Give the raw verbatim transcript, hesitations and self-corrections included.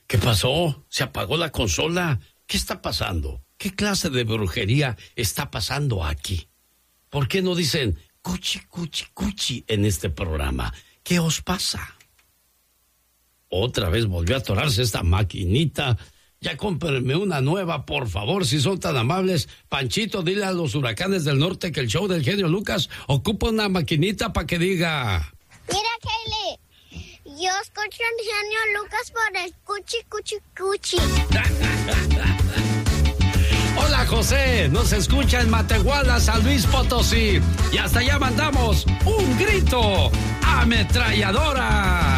¿Qué pasó? ¿Se apagó la consola? ¿Qué está pasando? ¿Qué clase de brujería está pasando aquí? ¿Por qué no dicen cuchi, cuchi, cuchi en este programa? ¿Qué os pasa? Otra vez volvió a atorarse esta maquinita. Ya cómprenme una nueva, por favor, si son tan amables. Panchito, dile a los Huracanes del Norte que el show del genio Lucas ocupa una maquinita para que diga... Mira, Kaylee, yo escucho al genio Lucas por el cuchi, cuchi, cuchi. Hola, José, nos escucha en Matehuala, San Luis Potosí. Y hasta allá mandamos un grito ametralladora.